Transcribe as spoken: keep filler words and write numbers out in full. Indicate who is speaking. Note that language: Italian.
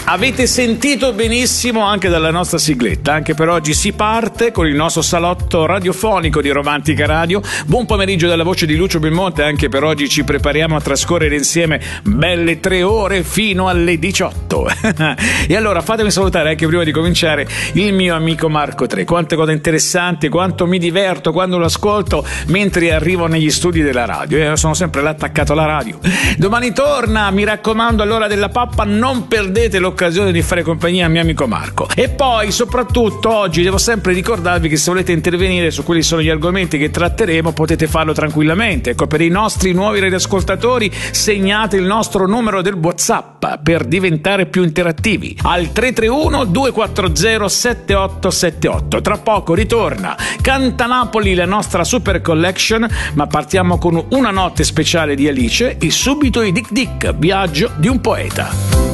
Speaker 1: Avete sentito benissimo anche dalla nostra sigletta. Anche per oggi si parte con il nostro salotto radiofonico di Romantica Radio. Buon pomeriggio dalla voce di Lucio Belmonte. Anche per oggi ci prepariamo a trascorrere insieme belle tre ore fino alle diciotto. E allora fatemi salutare anche prima di cominciare il mio amico Marco Tre. Quante cose interessanti, quanto mi diverto quando lo ascolto mentre arrivo negli studi della radio. Io sono sempre là attaccato alla radio. Domani torna, mi raccomando, all'ora della pappa non perdete l'occasione di fare compagnia a mio amico Marco. E poi soprattutto oggi devo sempre ricordarvi che se volete intervenire su quelli sono gli argomenti che tratteremo potete farlo tranquillamente. Ecco, per i nostri nuovi radioascoltatori segnate il nostro numero del WhatsApp per diventare più interattivi al tre tre uno due quattro zero sette otto sette otto. Tra poco ritorna Canta Napoli, la nostra super collection, ma partiamo con una notte speciale di Alice e subito i Dic Dic, Viaggio di un poeta.